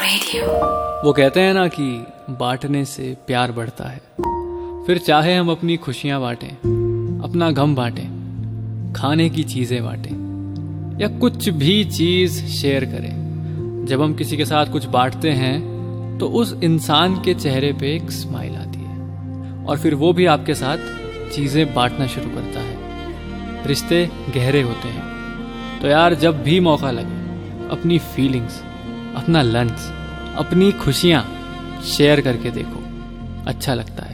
Radio। वो कहते हैं ना कि बांटने से प्यार बढ़ता है। फिर चाहे हम अपनी खुशियां बांटें, अपना गम बांटें, खाने की चीजें बांटें या कुछ भी चीज शेयर करें, जब हम किसी के साथ कुछ बांटते हैं तो उस इंसान के चेहरे पे एक स्माइल आती है और फिर वो भी आपके साथ चीजें बांटना शुरू करता है। रिश्ते गहरे होते हैं। तो यार, जब भी मौका लगे अपनी फीलिंग्स, अपना लंच, अपनी खुशियां शेयर करके देखो, अच्छा लगता है।